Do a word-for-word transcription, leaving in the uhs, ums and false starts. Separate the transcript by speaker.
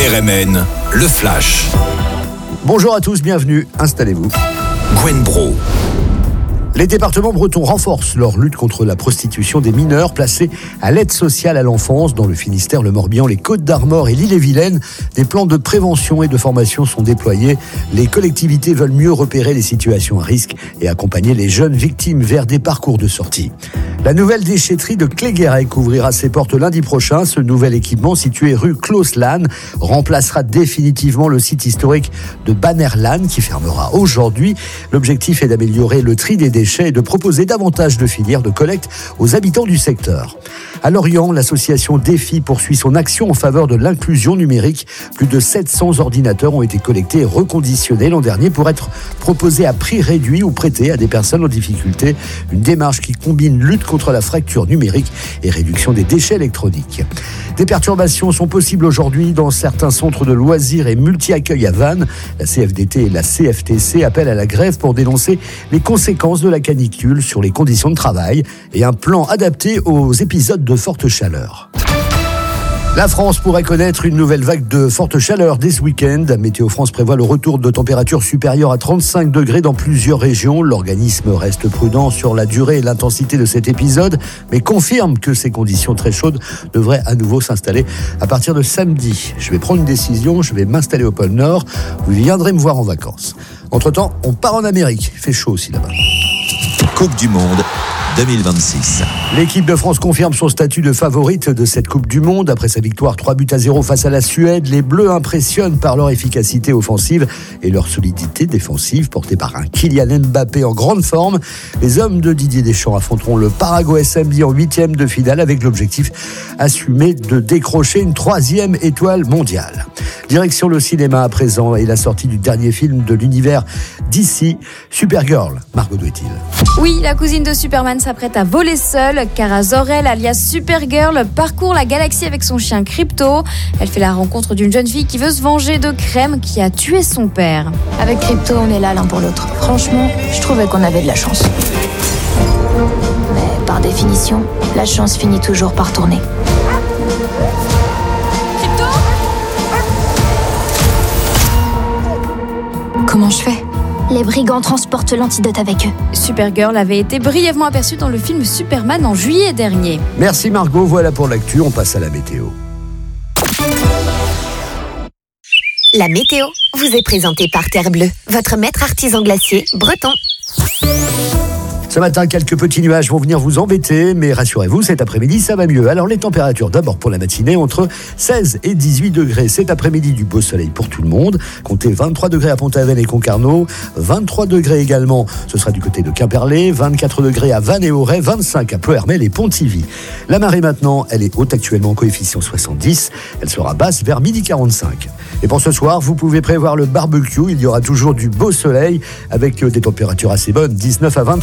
Speaker 1: R M N, le Flash.
Speaker 2: Bonjour à tous, bienvenue, installez-vous.
Speaker 1: Gwen Bro.
Speaker 2: Les départements bretons renforcent leur lutte contre la prostitution des mineurs placés à l'aide sociale à l'enfance. Dans le Finistère, le Morbihan, les Côtes-d'Armor et l'Ille-et-Vilaine, des plans de prévention et de formation sont déployés. Les collectivités veulent mieux repérer les situations à risque et accompagner les jeunes victimes vers des parcours de sortie. La nouvelle déchetterie de Cléguérec ouvrira ses portes lundi prochain. Ce nouvel équipement, situé rue Clauslan, remplacera définitivement le site historique de Bannerlan qui fermera aujourd'hui. L'objectif est d'améliorer le tri des déchets et de proposer davantage de filières de collecte aux habitants du secteur. À Lorient, l'association Défi poursuit son action en faveur de l'inclusion numérique. Plus de sept cents ordinateurs ont été collectés et reconditionnés l'an dernier pour être proposés à prix réduit ou prêtés à des personnes en difficulté. Une démarche qui combine lutte contre la fracture numérique et réduction des déchets électroniques. Des perturbations sont possibles aujourd'hui dans certains centres de loisirs et multi-accueil à Vannes. La C F D T et la C F T C appellent à la grève pour dénoncer les conséquences de la canicule sur les conditions de travail et un plan adapté aux épisodes de forte chaleur. La France pourrait connaître une nouvelle vague de forte chaleur dès ce week-end. Météo France prévoit le retour de températures supérieures à trente-cinq degrés dans plusieurs régions. L'organisme reste prudent sur la durée et l'intensité de cet épisode, mais confirme que ces conditions très chaudes devraient à nouveau s'installer à partir de samedi. Je vais prendre une décision, je vais m'installer au pôle Nord. Vous viendrez me voir en vacances. Entre-temps, on part en Amérique. Il fait chaud aussi là-bas.
Speaker 1: Coupe du Monde deux mille vingt-six.
Speaker 2: L'équipe de France confirme son statut de favorite de cette Coupe du Monde. Après sa victoire trois buts à zéro face à la Suède, les Bleus impressionnent par leur efficacité offensive et leur solidité défensive, portée par un Kylian Mbappé en grande forme. Les hommes de Didier Deschamps affronteront le Paraguay samedi en huitième de finale avec l'objectif assumé de décrocher une troisième étoile mondiale. Direction le cinéma à présent et la sortie du dernier film de l'univers D C, Supergirl. Margot Douet-il.
Speaker 3: Oui, la cousine de Superman s'apprête à voler seule. Kara Zor-El, alias Supergirl, parcourt la galaxie avec son chien Krypto. Elle fait la rencontre d'une jeune fille qui veut se venger de Crème qui a tué son père.
Speaker 4: Avec Krypto, on est là l'un pour l'autre. Franchement, je trouvais qu'on avait de la chance. Mais par définition, la chance finit toujours par tourner.
Speaker 3: Krypto ?
Speaker 4: Comment je fais ? Les brigands transportent l'antidote avec eux.
Speaker 3: Supergirl avait été brièvement aperçue dans le film Superman en juillet dernier.
Speaker 2: Merci Margot, voilà pour l'actu, on passe à la météo.
Speaker 5: La météo vous est présentée par Terre Bleue, votre maître artisan glacier breton.
Speaker 2: Ce matin, quelques petits nuages vont venir vous embêter, mais rassurez-vous, cet après-midi, ça va mieux. Alors, les températures, d'abord pour la matinée, entre seize et dix-huit degrés. Cet après-midi, du beau soleil pour tout le monde. Comptez vingt-trois degrés à Pont-Aven et Concarneau, vingt-trois degrés également, ce sera du côté de Quimperlé, vingt-quatre degrés à Vannes et Auray, vingt-cinq à Ploërmel et Pontivy. La marée maintenant, elle est haute actuellement, coefficient soixante-dix. Elle sera basse vers midi quarante-cinq. Et pour ce soir, vous pouvez prévoir le barbecue. Il y aura toujours du beau soleil avec des températures assez bonnes, dix-neuf à vingt.